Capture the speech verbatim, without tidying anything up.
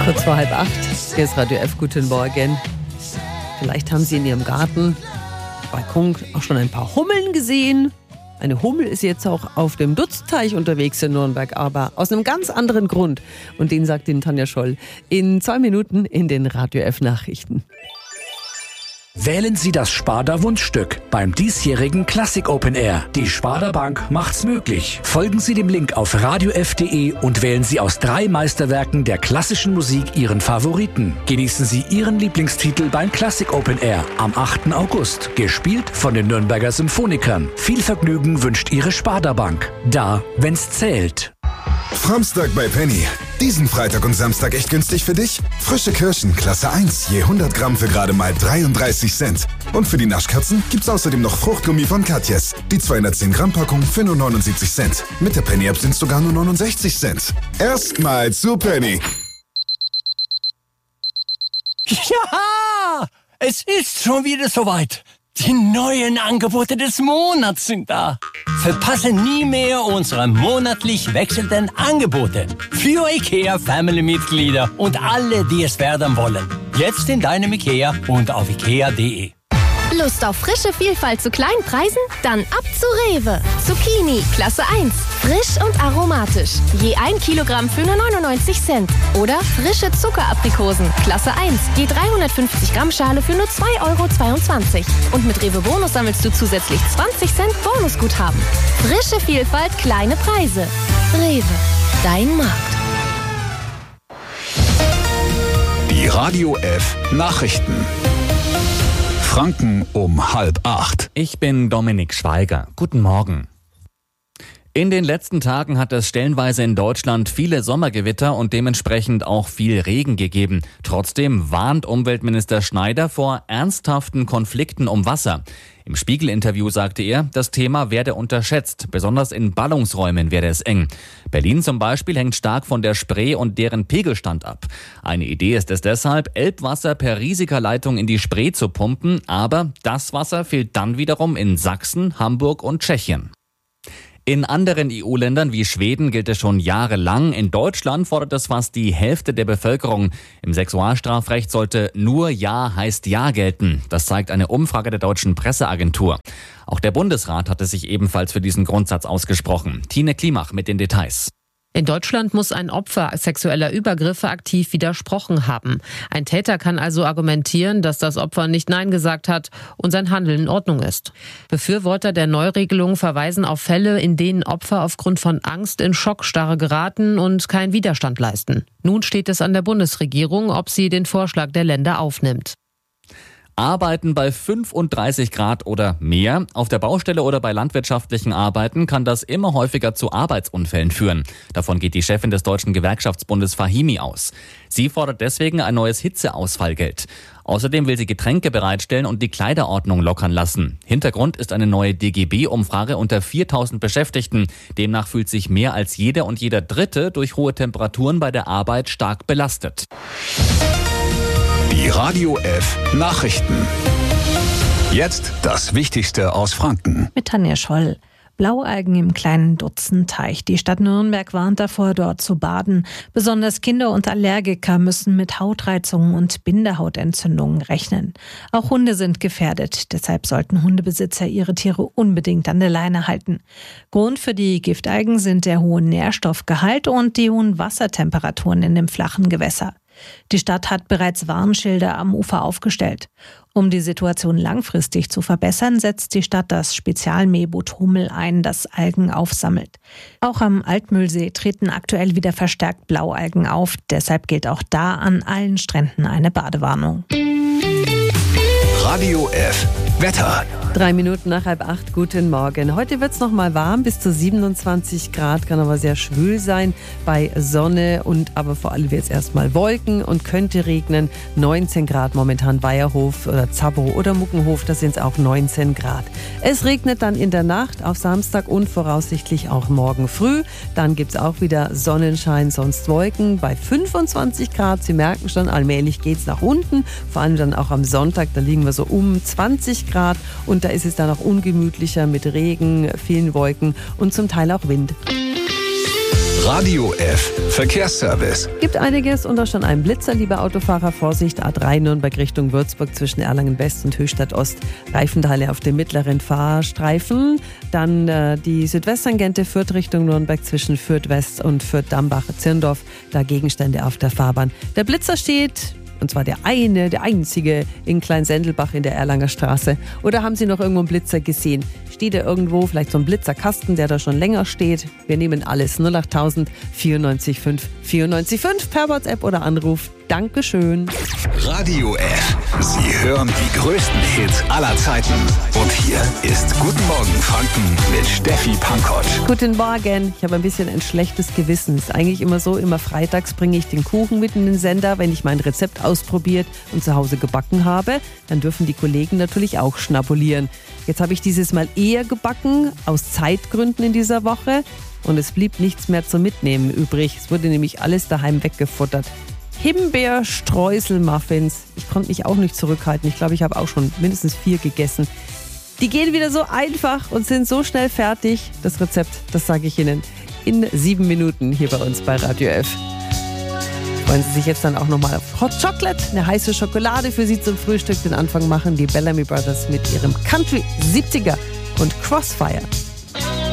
Kurz vor halb acht, hier ist Radio F, guten Morgen. Vielleicht haben Sie in Ihrem Garten, Balkon auch schon ein paar Hummeln gesehen. Eine Hummel ist jetzt auch auf dem Dutzteich unterwegs in Nürnberg, aber aus einem ganz anderen Grund. Und den sagt Ihnen Tanja Scholl in zwei Minuten in den Radio F Nachrichten. Wählen Sie das Sparda Wunschstück beim diesjährigen Classic Open Air. Die Sparda Bank macht's möglich. Folgen Sie dem Link auf radio f punkt de und wählen Sie aus drei Meisterwerken der klassischen Musik Ihren Favoriten. Genießen Sie Ihren Lieblingstitel beim Classic Open Air am achten August. Gespielt von den Nürnberger Symphonikern. Viel Vergnügen wünscht Ihre Sparda Bank. Da, wenn's zählt. Samstag bei Penny. Diesen Freitag und Samstag echt günstig für dich? Frische Kirschen, Klasse eins, je hundert Gramm für gerade mal dreiunddreißig Cent. Und für die Naschkatzen gibt's außerdem noch Fruchtgummi von Katjes. Die zweihundertzehn Gramm Packung für nur neunundsiebzig Cent. Mit der Penny-App sind's sogar nur neunundsechzig Cent. Erstmal zu Penny. Ja, es ist schon wieder soweit. Die neuen Angebote des Monats sind da. Verpasse nie mehr unsere monatlich wechselnden Angebote für IKEA Family-Mitglieder und alle, die es werden wollen. Jetzt in deinem IKEA und auf ikea punkt de. Lust auf frische Vielfalt zu kleinen Preisen? Dann ab zu Rewe. Zucchini, Klasse eins. Frisch und aromatisch. Je ein Kilogramm für nur neunundneunzig Cent. Oder frische Zuckeraprikosen, Klasse eins. Je dreihundertfünfzig Gramm Schale für nur zwei Euro zweiundzwanzig. Und mit Rewe Bonus sammelst du zusätzlich zwanzig Cent Bonusguthaben. Frische Vielfalt, kleine Preise. Rewe, dein Markt. Die Radio F Nachrichten. Franken um halb acht. Ich bin Dominik Schweiger. Guten Morgen. In den letzten Tagen hat es stellenweise in Deutschland viele Sommergewitter und dementsprechend auch viel Regen gegeben. Trotzdem warnt Umweltminister Schneider vor ernsthaften Konflikten um Wasser. Im Spiegel-Interview sagte er, das Thema werde unterschätzt. Besonders in Ballungsräumen werde es eng. Berlin zum Beispiel hängt stark von der Spree und deren Pegelstand ab. Eine Idee ist es deshalb, Elbwasser per riesiger Leitung in die Spree zu pumpen. Aber das Wasser fehlt dann wiederum in Sachsen, Hamburg und Tschechien. In anderen E U-Ländern wie Schweden gilt es schon jahrelang. In Deutschland fordert es fast die Hälfte der Bevölkerung. Im Sexualstrafrecht sollte nur Ja heißt Ja gelten. Das zeigt eine Umfrage der deutschen Presseagentur. Auch der Bundesrat hatte sich ebenfalls für diesen Grundsatz ausgesprochen. Tine Klimach mit den Details. In Deutschland muss ein Opfer sexueller Übergriffe aktiv widersprochen haben. Ein Täter kann also argumentieren, dass das Opfer nicht Nein gesagt hat und sein Handeln in Ordnung ist. Befürworter der Neuregelung verweisen auf Fälle, in denen Opfer aufgrund von Angst in Schockstarre geraten und keinen Widerstand leisten. Nun steht es an der Bundesregierung, ob sie den Vorschlag der Länder aufnimmt. Arbeiten bei fünfunddreißig Grad oder mehr. Auf der Baustelle oder bei landwirtschaftlichen Arbeiten kann das immer häufiger zu Arbeitsunfällen führen. Davon geht die Chefin des Deutschen Gewerkschaftsbundes Fahimi aus. Sie fordert deswegen ein neues Hitzeausfallgeld. Außerdem will sie Getränke bereitstellen und die Kleiderordnung lockern lassen. Hintergrund ist eine neue D G B-Umfrage unter viertausend Beschäftigten. Demnach fühlt sich mehr als jeder und jeder Dritte durch hohe Temperaturen bei der Arbeit stark belastet. Die Radio F Nachrichten. Jetzt das Wichtigste aus Franken. Mit Tanja Scholl. Blaualgen im kleinen Dutzenteich. Die Stadt Nürnberg warnt davor, dort zu baden. Besonders Kinder und Allergiker müssen mit Hautreizungen und Bindehautentzündungen rechnen. Auch Hunde sind gefährdet. Deshalb sollten Hundebesitzer ihre Tiere unbedingt an der Leine halten. Grund für die Giftalgen sind der hohe Nährstoffgehalt und die hohen Wassertemperaturen in dem flachen Gewässer. Die Stadt hat bereits Warnschilder am Ufer aufgestellt. Um die Situation langfristig zu verbessern, setzt die Stadt das Spezialmähboot Hummel ein, das Algen aufsammelt. Auch am Altmühlsee treten aktuell wieder verstärkt Blaualgen auf. Deshalb gilt auch da an allen Stränden eine Badewarnung. Radio F Wetter. Drei Minuten nach halb acht, guten Morgen. Heute wird es noch mal warm, bis zu siebenundzwanzig Grad, kann aber sehr schwül sein bei Sonne und aber vor allem wird es erstmal Wolken und könnte regnen. neunzehn Grad momentan Weierhof oder Zabro oder Muckenhof, da sind es auch neunzehn Grad. Es regnet dann in der Nacht auf Samstag und voraussichtlich auch morgen früh. Dann gibt es auch wieder Sonnenschein, sonst Wolken bei fünfundzwanzig Grad. Sie merken schon, allmählich geht es nach unten, vor allem dann auch am Sonntag, da liegen wir so um zwanzig Grad und da ist es dann auch ungemütlicher mit Regen, vielen Wolken und zum Teil auch Wind. Radio F Verkehrsservice. Gibt einiges und auch schon einen Blitzer, liebe Autofahrer. Vorsicht, A drei Nürnberg Richtung Würzburg zwischen Erlangen West und Höchstadt Ost. Reifenteile auf dem mittleren Fahrstreifen. Dann äh, die Südwesttangente Fürth Richtung Nürnberg zwischen Fürth West und Fürth Dambach-Zirndorf. Da Gegenstände auf der Fahrbahn. Der Blitzer steht... Und zwar der eine, der einzige in Kleinsendelbach in der Erlanger Straße. Oder haben Sie noch irgendwo einen Blitzer gesehen? Steht da irgendwo vielleicht so ein Blitzerkasten, der da schon länger steht? Wir nehmen alles. null acht tausend vierundneunzig fünf vierundneunzig fünf per WhatsApp oder Anruf. Dankeschön. Radio F. Sie hören die größten Hits aller Zeiten. Und hier ist Guten Morgen Franken mit Steffi Pankow. Guten Morgen. Ich habe ein bisschen ein schlechtes Gewissen. Es ist eigentlich immer so, immer freitags bringe ich den Kuchen mit in den Sender, wenn ich mein Rezept ausprobiert und zu Hause gebacken habe. Dann dürfen die Kollegen natürlich auch schnabulieren. Jetzt habe ich dieses Mal eher gebacken, aus Zeitgründen in dieser Woche. Und es blieb nichts mehr zum Mitnehmen übrig. Es wurde nämlich alles daheim weggefuttert. Himbeer-Streusel-Muffins. Ich konnte mich auch nicht zurückhalten. Ich glaube, ich habe auch schon mindestens vier gegessen. Die gehen wieder so einfach und sind so schnell fertig. Das Rezept, das sage ich Ihnen in sieben Minuten hier bei uns bei Radio F. Freuen Sie sich jetzt dann auch nochmal auf Hot Chocolate, eine heiße Schokolade für Sie zum Frühstück. Den Anfang machen die Bellamy Brothers mit ihrem Country siebziger und Crossfire.